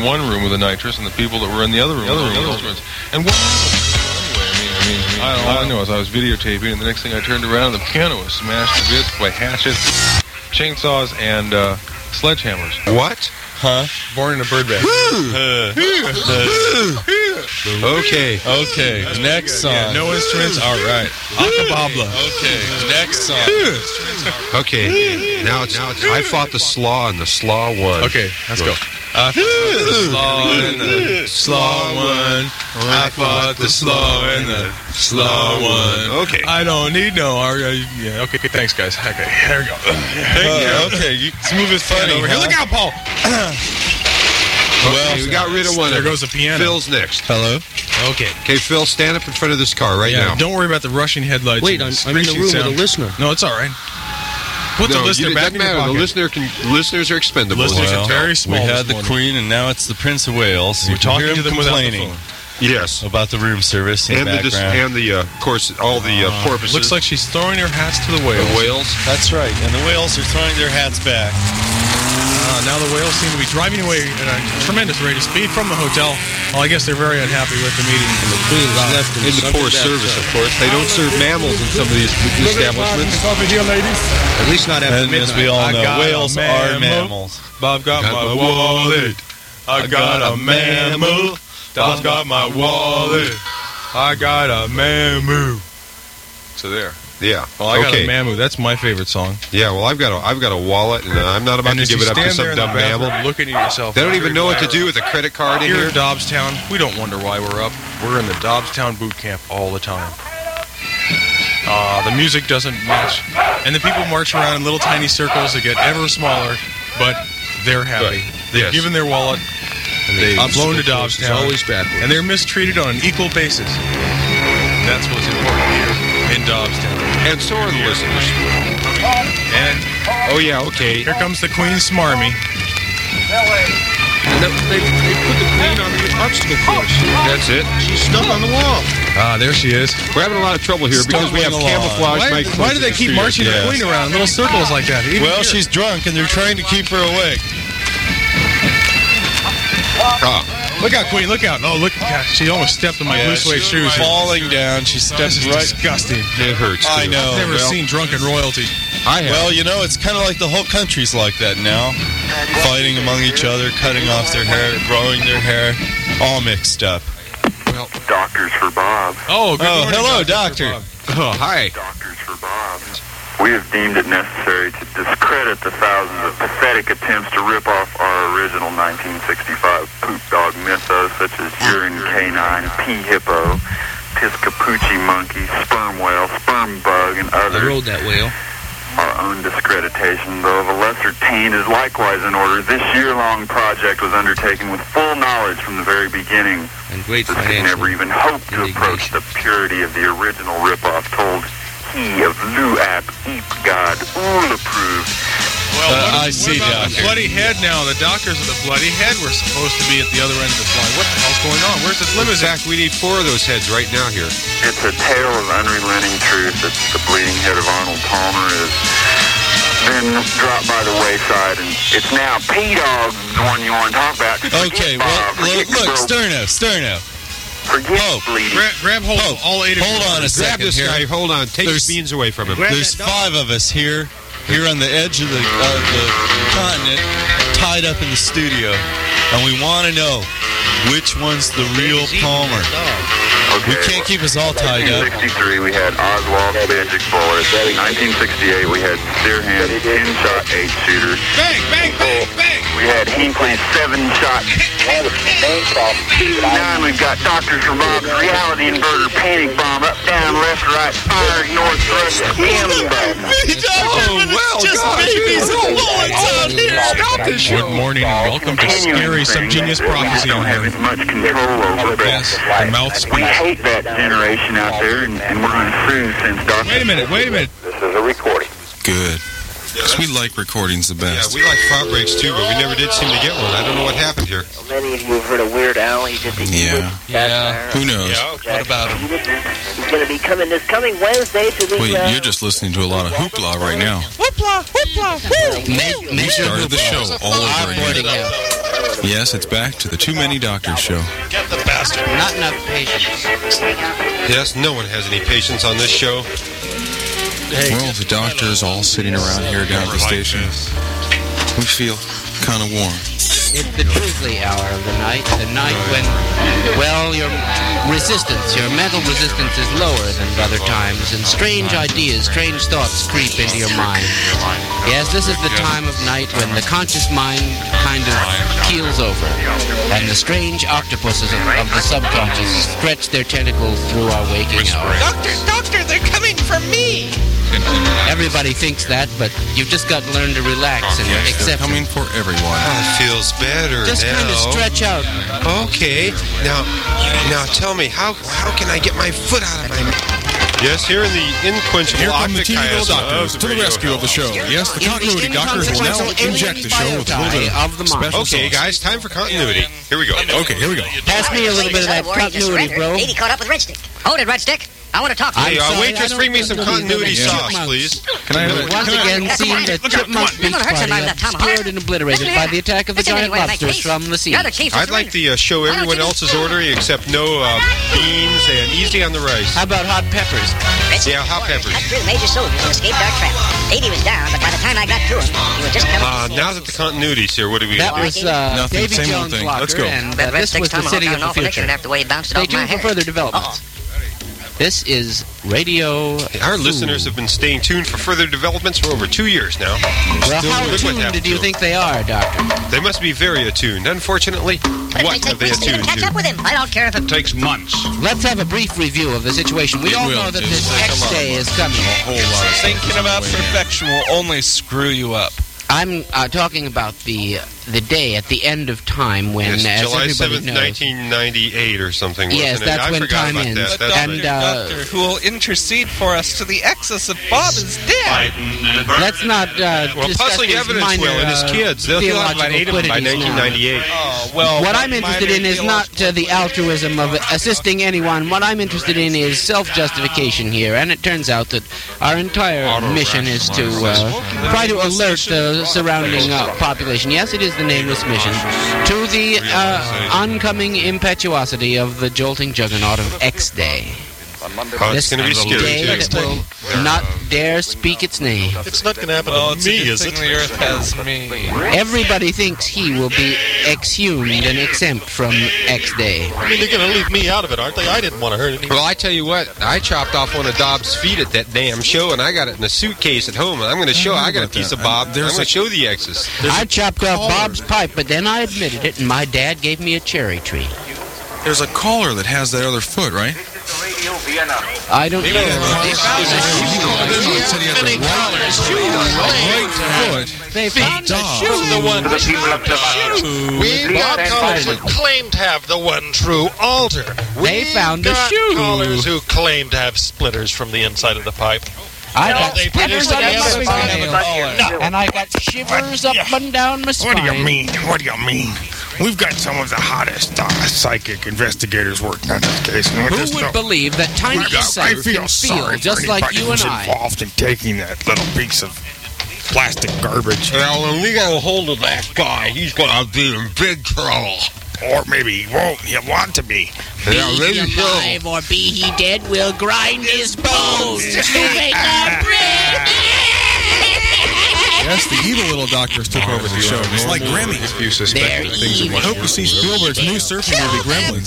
one room with the nitrous and the people that were in the other room with the instruments. And what anyway, all I know is I was videotaping, and the next thing I turned around, the piano was smashed to bits by hatchets, chainsaws, and sledgehammers. What? Huh? Born in a bird bag. Okay. Next song. Yeah, no instruments. All right. Acapabla. Okay. Next song. Okay. Now it's I fought the slaw and the slaw won. Okay, let's go. I fought the slaw and the slaw won. I fought the slaw and the slaw won. Okay. I don't need no. Yeah. Okay. Thanks, guys. Okay. There we go. Okay. Smooth as funny. Over here. Look out, Paul. Well, we got rid of one. There goes the piano. Phil's next. Hello. Okay. Okay, Phil, stand up in front of this car right now. Don't worry about the rushing headlights. Wait, I'm in the room with a listener. No, it's all right. Put the listener back in your pocket. Listeners are expendable. Listeners are very small. We had the Queen, and now it's the Prince of Wales. We're talking to them complaining yes, about the room service in the background. of course, all the porpoises. Looks like she's throwing her hats to the whales. The whales. That's right, and the whales are throwing their hats back. Now the whales seem to be driving away at a tremendous rate of speed from the hotel. Well, I guess they're very unhappy with the meeting. And the Queen's left in the poor service, of course. They don't serve mammals in some of these establishments. At least not after And as midnight. we all know, got whales a are mammal. mammals. Bob got my wallet. I got a mammal. Bob's got my wallet. I got a mammoo. So there. Yeah. Well, I got a mammoo. That's my favorite song. Yeah. Well, I've got a wallet, and I'm not about to give it up to some dumb mammal. Looking at yourself. They don't even know what to do with a credit card in Here here. in Dobbstown, we don't wonder why we're up. We're in the Dobbstown boot camp all the time. The music doesn't match, and the people march around in little tiny circles that get ever smaller, but they're happy. They've given their wallet, and they've flown to Dobbstown, always backwards. and they're mistreated on an equal basis. That's what's important here in Dobbstown. And so are the listeners. And oh yeah, okay. Here comes the Queen Smarmy. And they put the Queen on the obstacle course. That's it. She's stuck on the wall. There she is. We're having a lot of trouble here because we have camouflage microphones. Why do they keep marching the Queen around in little circles like that? Well, she's drunk, and they're trying to keep her awake. Look out, Queen! Look out! Oh, look! God, she almost stepped on my blue suede shoes. Falling down, she stepped right. Disgusting. It hurts. I know. I've never seen drunken royalty. I have. Well, you know, it's kind of like the whole country's like that now. Fighting among each other, cutting off their hair, growing their hair, all mixed up. Well, Doctors for Bob. Oh, good morning, hello, doctor. oh, hi. Doctors for Bob. We have deemed it necessary to discredit the thousands of pathetic attempts to rip off our original 1965 poop dog mythos, such as urine canine, pea hippo, Piscapucci monkey, sperm whale, sperm bug, and I others. rode that whale. Our own discreditation, though of a lesser taint, is likewise in order. This year-long project was undertaken with full knowledge from the very beginning. And great This could financial never even hope to approach the purity of the original ripoff told he of Luap, Eep God, Ool approved. Well, I see, what about the doctor. bloody head now? The doctors of the bloody head were supposed to be at the other end of this line. What the hell's going on? Where's this In limousine? fact, we need 4 of those heads right now here. It's a tale of unrelenting truth that the bleeding head of Arnold Palmer has been dropped by the wayside, and it's now P-Dog, the one you want to talk about. Okay, well, look, Sterno. Forget Pope. bleeding. Grab hold of all 8 of you. Hold on a Grab second this here. guy. Hold on. Take his There's- beans away from him. There's 5 of us here on the edge of the continent, tied up in the studio, and we want to know which one's the real Palmer. We can't keep us all tied up. 1963, we had Oswald Magic Bullets. 1968, we had Steerhand 10-shot 8-shooter. Bang, bang, bang, bang! We had Hinckley's 7-shot. Now we've got Doctors for Bob's reality inverter panic bomb. Up, down, left, right, fire, north, thrust, Good morning and welcome to Scary Subgenius Prophecy don't on have here. as much control over, but Yes, the mouth we speaks. hate that generation out there, and we're going to sue since Dr. Wait a minute. This is a recording. Good. Because we like recordings the Yeah, best. we like file breaks too, but we never did seem to get one. I don't know what happened here. Many of you have heard of Weird Al. He did the Yeah. Who knows? What about him? He's going to be coming this coming Wednesday to the... Well, you're just listening to a lot of hoopla right now. We started the show all over again. Yes, it's back to the Too Many Doctors show. Get the bastard. Not enough patience. Yes, no one has any patience on this show. Well, the doctors all sitting around here down at the station. We feel kind of warm. It's the drizzly hour of the night when, well, your mental resistance is lower than other times, and strange ideas, strange thoughts creep into your mind. Yes, this is the time of night when the conscious mind kind of keels over, and the strange octopuses of the subconscious stretch their tentacles through our waking hours. Doctor, they're coming for me! Everybody thinks that, but you've just got to learn to relax and They're accept it. coming for everyone. It feels better Just now. kind of stretch out. Okay, now tell me, how can I get my foot out of my... Yes, here in the inquenchable Here come the teeny little octochiasm doctors of to the Radio rescue of the show. Yes, the continuity doctors will now inject the show with a little bit of the of special Okay, sauce. guys, time for continuity. Here we go. Okay, here we go. Pass me a little bit of that continuity, bro. Lady caught up with Red Stick. Hold it, Red Stick. I want to talk to Hey, you. waitress, bring me some continuity sauce, please. Can I have it? Once again, seen the Chipmunk Beach Party obscured and obliterated by the attack of the giant lobsters from the sea. You're the chief of I'd like to show everyone else's ordering except no beans and easy on the rice. How about hot peppers? Yeah, hot peppers. Cut through the major soldiers and escaped our trap. Davey was down, but by the time I got to him, he was just coming. Now that the continuity's here, what do we That got? was Nothing, Davy same old Jones thing. Let's go. Blocker, and That Red this was Stick's the city of the awful future. after the way he bounced it Stay off my tuned for hair. further developments. This is Radio... Our listeners have been staying tuned for further developments for over 2 years now. Well, Still how look what attuned happened do you to think they are, Doctor? them. They must be very attuned. Unfortunately, But it what may take have they weeks to even attuned catch up to? with him. I don't care if it Takes months. Let's have a brief review of the situation. We It all will, know that just this take a X lot of Day is money. coming. A whole lot of Thinking about perfection will only screw you up. I'm talking about the day at the end of time when, Yes, as July everybody 7th, knows... 1998 or something, Yes, wasn't it? that's I when forgot time about ends. that. But That's And, Doctor, who will intercede for us to the excess if Bob is dead. Let's not well, discuss puzzling these evidence minor, will, and his kids. They'll have about theological 8 of them by quiddities now. 1998. Oh, well, What I'm interested in is not the altruism of assisting anyone. What I'm interested in is self-justification here. And it turns out that our entire mission is to try to alert the surrounding population. Yes, it is the nameless mission. To the oncoming impetuosity of the jolting juggernaut of X Day. Oh, it's going to be scary, day too. that will not dare speak its name. It's not going to happen Well, to it's me, a good is thing it? the Earth has me. Everybody thinks he will be exhumed and exempt from X Day. I mean, they're going to leave me out of it, aren't they? I didn't want to hurt anyone. Well, I tell you what, I chopped off one of Dob's feet at that damn show, and I got it in a suitcase at home. And I'm going to show. I got a piece of Bob. I'm going to show the X's. I chopped off Bob's pipe, but then I admitted it, and my dad gave me a cherry tree. There's a caller that has that other foot, right? I don't know. He called in and said he had the right foot. They found the a shoe. The one We've got callers that claim to have the one true altar. They found a got shoe. callers who claim to have splitters from the inside of the pipe. I got they splinters produced up the my evidence. spine, and I got shivers up and down my spine. What do you mean? We've got some of the hottest psychic investigators working on this case. And Who would believe that tiny I insects feel can sorry feel just for like anybody you and who's I? involved in taking that little piece of plastic garbage. Well, when we get a hold of that guy, he's going to be in big trouble. Or maybe he won't. He'll want to be. Be he alive or be he dead, we'll grind his bones to make our bread. Yes, the evil little doctors took over the show. It's like Grammy. If you suspect They're things evil. I hope you see Spielberg's new surfing movie, Gremlins.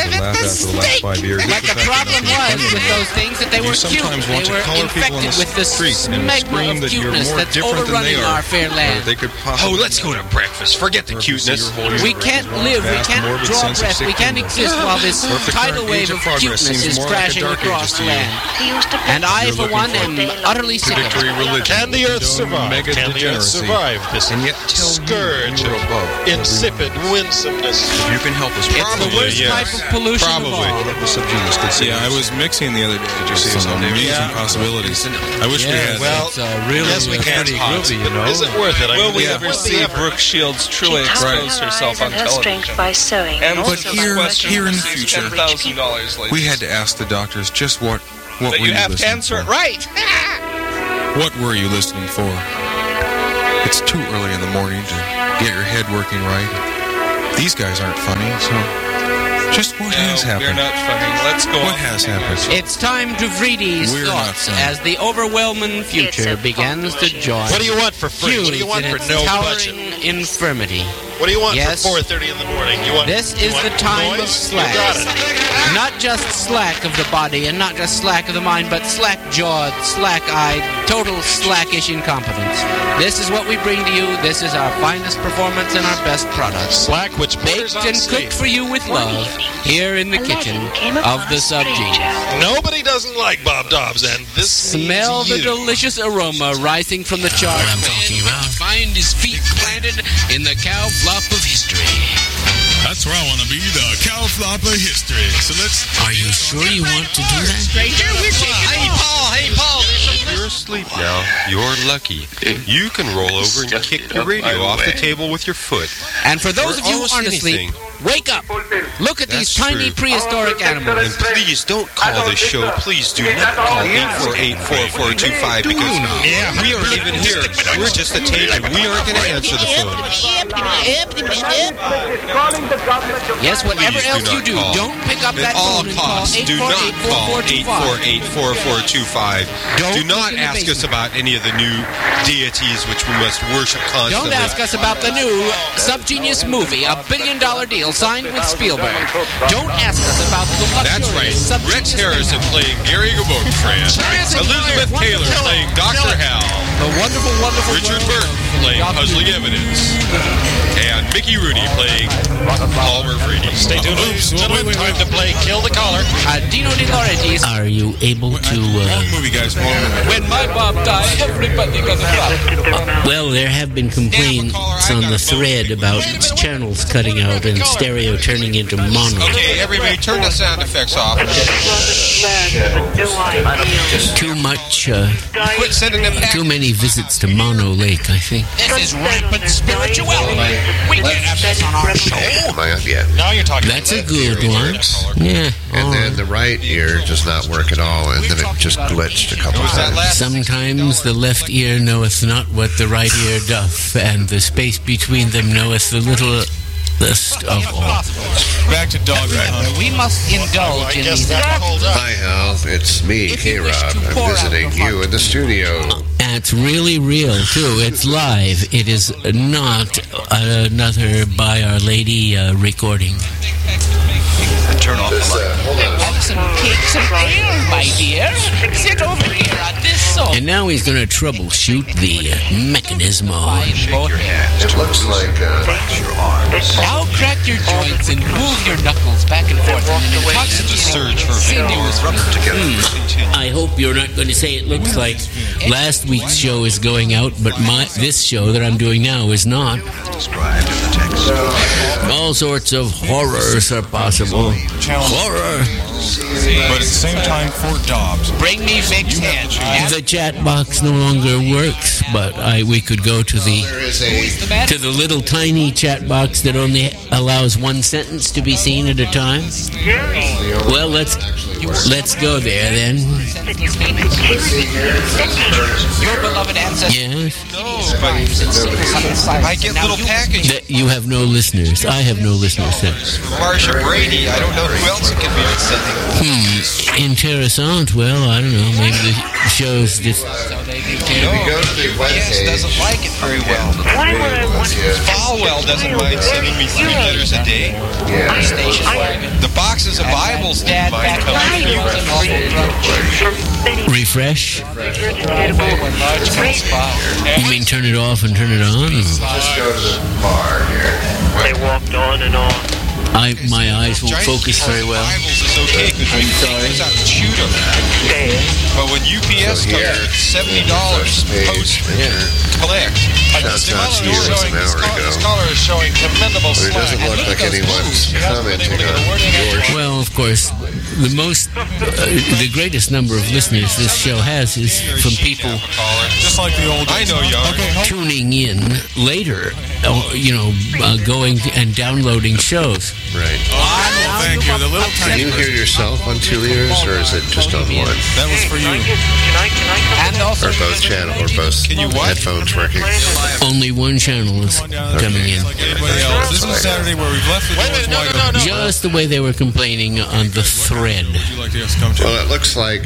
But the problem was with those things that they were cute. sometimes They want to were color people infected on the with the street and smegma scream of that you're cuteness more that's different than they overrunning are. our fair land. They could Oh, possibly let's go to breakfast. Forget the cuteness. We can't live, we can't draw breath, we can't exist while this tidal wave of cuteness is crashing across the land. And I, for one, am utterly sick of it. Can the Earth survive? Can the earth survive this scourge of insipid winsomeness? If you can help us, It's the worst type of pollution of all. Yeah, I was mixing the other day. Did you see some amazing possibilities? I wish we had. Well, really yes, we can. pretty groovy, you know. Is it worth it? Will we ever see Brooke Shields truly expose herself on television? By sewing. And But here in the future, $10,000 we had to ask the doctors just what but were you have to listening answer for? it right. What were you listening for? It's too early in the morning to get your head working right. These guys aren't funny, so just what has They're happened? not funny. Let's go. What has happened? It's time to Vreedy's We're not thoughts funny. as the overwhelming future begins to join. What do you want for free? What do you want in for its no towering budget? infirmity. What do you want Yes. for 4:30 in the morning? You want This is the time of noise? slack. You got it. Not just slack of the body and not just slack of the mind, but slack-jawed, slack-eyed, total slackish incompetence. This is what we bring to you. This is our finest performance and our best product. Slack which Baked and cooked for you with love here in the kitchen of the Sub-Genius. Nobody doesn't like Bob Dobbs, and this Smell means the you. delicious aroma rising from the char. I'm talking about. Find his feet planted in the cow flop of history. That's where I want to be, the cow flop of history. So let's. Are you sure you want to do that? Stranger, we're taking Hey, Paul, If you're asleep now, you're lucky. You can roll over and kick your radio off the table with your foot. And for those Or of you who almost aren't asleep, anything. wake up. Look at these That's tiny true. prehistoric animals. And please don't call this show. Please do not call 848-4425 because we aren't even here. We're just a tape and we aren't going to answer the phone. Yes, whatever Please do else you not do, call. don't pick up that At all phone and call costs, do not call 848-4425. 848-4425. Don't Do look not in the ask us basement. about any of the new deities which we must worship constantly. Don't ask us about the new Sub-Genius movie, a $1 billion deal signed with Spielberg. Don't ask us about the That's right. luxurious Rex Sub-Genius Harrison playing Gary Gabokfran. Elizabeth Taylor playing Dr. Hal. The wonderful, wonderful Richard world Burton of playing Dr. Puzzling Evidence. And Mickey Rooney playing Palmer Brady. Stay tuned, ladies and gentlemen. Time to play Kill the Caller. Dino De Laurentiis. Are you able to... Wrong movie, guys. Wrong movie. When my Bob died, everybody got a drop. Well, there have been complaints on the thread about channels cutting out and stereo turning into mono. Okay, everybody turn the sound effects off. Too much, Quit sending them back. too many visits to Mono Lake, I think. This is rampant spirituality. We can't have this on our show. Am I up yet? Now you're talking. That's a good one. Yeah. And then the right ear does not work at all, and then it just glitched a couple times. Sometimes the left ear knoweth not what the right ear doth, and the space between them knoweth the littlest of all. Back to dog hunt. We must indulge in these. Hi, Hal. It's me, K-Rob. I'm visiting you in the studio. It's really real, too. It's live. It is not another By Our Lady recording. Turn off the light. Hold on. Have some cakes of ale, my dear. Sit over here on this sofa. And now he's going to troubleshoot the mechanismo. It looks like Now crack your joints and move your knuckles back and forth. Surge for I hope you're not going to say it looks like last week's show is going out, but this show that I'm doing now is not. All sorts of horrors are possible. Horror. But at the same time, Fort Dobbs. Bring me Vic's hand. The chat box no longer works, but we could go to the little tiny chat box that only allows one sentence to be seen at a time. Well, let's go there then. Your beloved ancestor. Yes. I get little packages. You have no listeners. I have no listeners. Marsha Brady. I don't know who else it could be sending. Interessant. Well, I don't know. Maybe the show's just... Yes, doesn't like it very well. Falwell doesn't mind sending me 3 letters a day. The boxes of Bibles didn't mind coming to you. Refresh? You mean turn it off and turn it on? Just go to the bar here. They walked on and on. My eyes won't focus very well. Bibles is okay because we can take those out and shoot them. But when UPS comes with $70 post collect, Shouts out to you an hour ago. Scholar is showing commendable But it doesn't look like anyone's commenting on your show. Well, of course, the greatest number of listeners this show has is from people Just like the old days. I know, Yarn. tuning in later, going and downloading shows. Right. Thank you. The little Can tiny you hear yourself on two ears, or is it just on one? That was for you. And also, Or both channel, or both headphones working? Only one channel is coming in. Like everybody else. This is Saturday where we've left the doors wide open. Just the way they were complaining on the thread. Would you like to just come to? Well, it looks like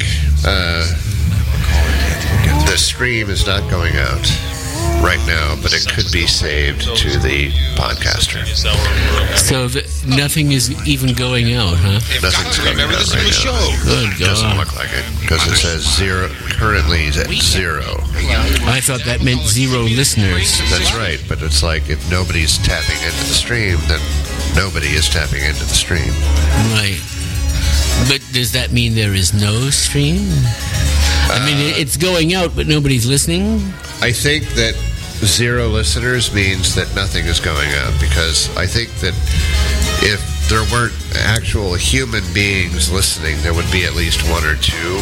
the stream is not going out right now, but it could be saved to the podcaster. So nothing is even going out, huh? Nothing's going out right now. Good Doesn't God. look like it, because it says zero. Currently, it's at 0. I thought that meant 0 listeners. That's right, but it's like if nobody's tapping into the stream, then nobody is tapping into the stream. Right. But does that mean there is no stream? I mean, it's going out, but nobody's listening? I think that 0 listeners means that nothing is going out, because I think that if there weren't actual human beings listening, there would be at least 1 or 2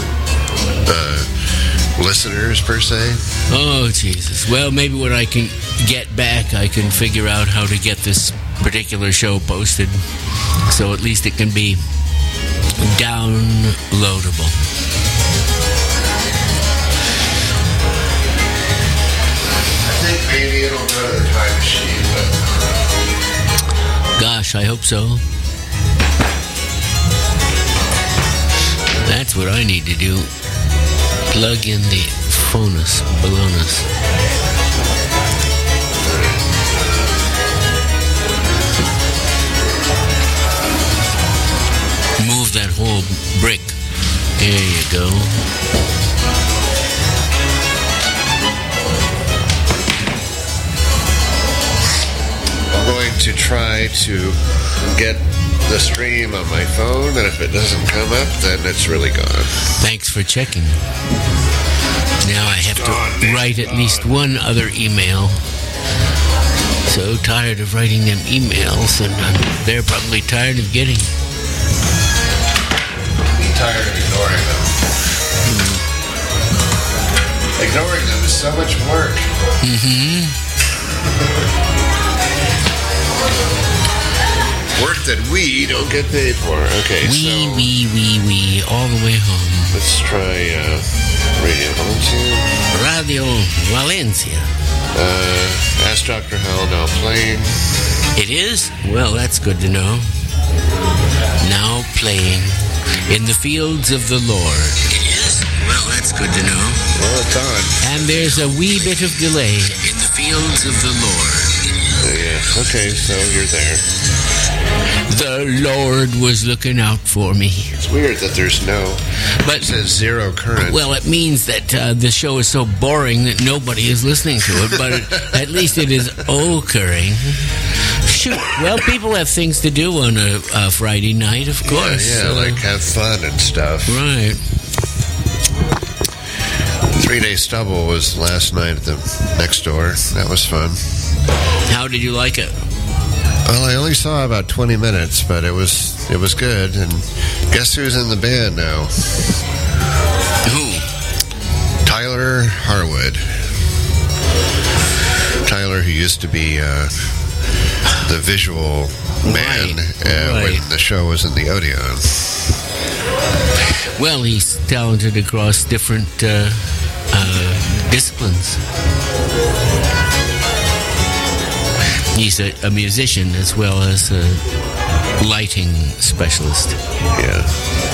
listeners per se. Oh, Jesus. Well, maybe when I can get back, I can figure out how to get this particular show posted. So at least it can be downloadable. I think maybe it'll go to the time machine, but Gosh, I hope so. That's what I need to do. Plug in the phonus, balonus. Move that whole brick. There you go. I'm going to try to get the stream on my phone, and if it doesn't come up, then it's really gone. Thanks for checking. Now I have to write at least one other email. So tired of writing them emails, and they're probably tired of getting. I'm tired of ignoring them. Ignoring them is so much work. Mm-hmm. Work that we don't get paid for. Okay, so We, all the way home. let's try Radio Valencia. Radio Valencia. Ask Dr. Howell now playing. It is? Well, that's good to know. Now playing in the fields of the Lord. It is? Well, that's good to know. Well, it's on. And there's a wee bit of delay in the fields of the Lord. Yes, okay, so you're there. The Lord was looking out for me. It's weird that there's But it says 0 current. Well, it means that the show is so boring that nobody is listening to it, but at least it is occurring. Shoot, well, people have things to do on a Friday night, of course. Yeah, like have fun and stuff. Right. 3-Day Stubble was last night at the next door. That was fun. How did you like it? Well, I only saw about 20 minutes, but it was good. And guess who's in the band now? Who? Tyler Harwood. Tyler, who used to be the visual man when the show was in the Odeon. Well, he's talented across different disciplines. He's a musician as well as a lighting specialist. Yeah.